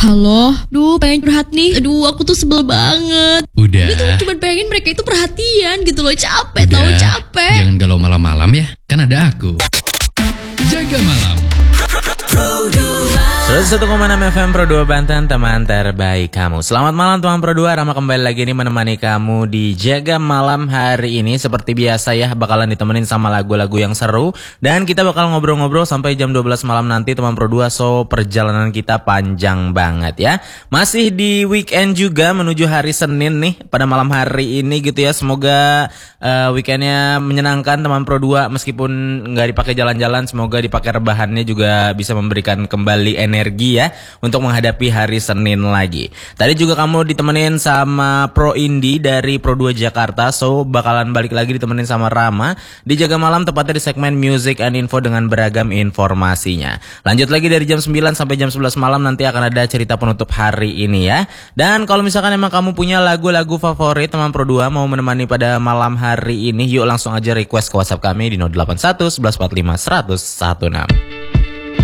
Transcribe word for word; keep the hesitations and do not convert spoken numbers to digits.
Halo, duh pengen curhat nih. Aduh aku tuh sebel banget. Udah. Gue tuh cuma pengen mereka itu perhatian gitu loh. Capek, Udah. tahu capek. Jangan galau malam-malam ya, kan ada aku. Jaga malam. seratus satu koma enam F M Pro dua Banten, teman terbaik kamu. Selamat malam teman Pro dua, Rama kembali lagi nih menemani kamu di Jaga Malam hari ini. Seperti biasa ya, bakalan ditemenin sama lagu-lagu yang seru. Dan kita bakal ngobrol-ngobrol sampai jam dua belas malam nanti teman Pro dua. So perjalanan kita panjang banget ya. Masih di weekend juga menuju hari Senin nih pada malam hari ini gitu ya. Semoga uh, weekendnya menyenangkan teman Pro dua. Meskipun gak dipakai jalan-jalan, semoga dipakai rebahannya juga bisa memberikan kembali energi energi ya untuk menghadapi hari Senin lagi. Tadi juga kamu ditemenin sama Pro Indi dari Pro dua Jakarta. So bakalan balik lagi ditemenin sama Rama di Jaga Malam, tepatnya di segmen Music and Info dengan beragam informasinya. Lanjut lagi dari jam sembilan sampai jam sebelas malam, nanti akan ada cerita penutup hari ini ya. Dan kalau misalkan emang kamu punya lagu-lagu favorit teman Pro dua mau menemani pada malam hari ini, yuk langsung aja request ke WhatsApp kami di nol delapan satu satu satu empat lima satu nol satu enam.